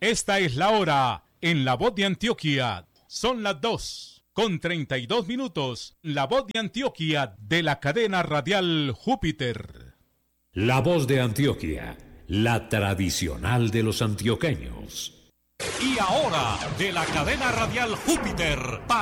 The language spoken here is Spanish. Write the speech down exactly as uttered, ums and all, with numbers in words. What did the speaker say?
Esta es la hora en La Voz de Antioquia. Son las dos con treinta y dos minutos. La Voz de Antioquia de la cadena radial Júpiter. La Voz de Antioquia, la tradicional de los antioqueños. Y ahora, de la cadena radial Júpiter, para